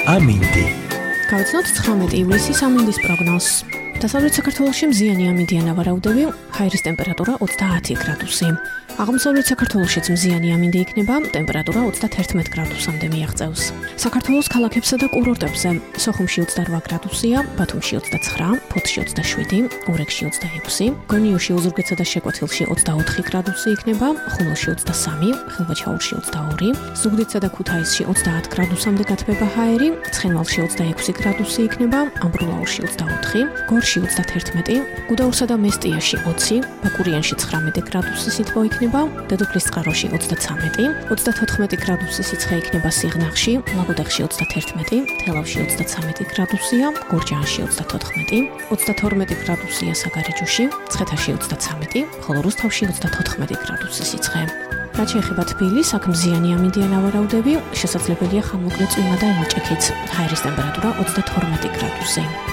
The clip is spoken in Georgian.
ამინდი. გავიცნოთ 19 ივლისის ამინდის პროგნოზს. დასავლეთ საქართველოში მზიანი ამინდიან ავარაუდები, ჰაერის ტემპერატურა 30 გრადუსი. აღმოსავლეთ საქართველოშიც მზიანი ამინდი იქნება, ტემპერატურა 31 გრადუსამდე მიაღწევს. საქართველოს ქალაქებსა და კურორტებზე სოხუმში 28 გრადუსია, ბათუმში 29, ფოთში 27, ურეკში 26, გონიოში, ოზურგეთსა და შეკვეთილში 24 გრადუსი იქნება, ხულოში 23, ხილვაჩაურში 22, ზუგდიდსა და ქუთაისში 30 გრადუსამდე გათბება ჰაერი, ცხინვალში 26 გრადუსი იქნება, ამბროლაურში 24, გორში 31, გუდაურსა და მესტიაში 20, ბაკურიანში 19 გრადუსი სითბო იქნება, დედოფლის წყაროში 33, 34 გრადუსი სიცხე იქნება სიღნაღში, ლაგოდეხში 31, თელავში 33 გრადუსია, გურჯაანში 34, 32 გრადუსია საგარეჯოში, მცხეთაში 33, ხოლო რუსთავში 34 გრადუსი სიცხე. რაც შეეხება თბილისს, აქ მზიანი ამინდიან ავარაუდები, შესაძლებელია ხანმოკლე წვიმა და ელჭექიც. ჰაერის ტემპერატურა 32 გრადუსი.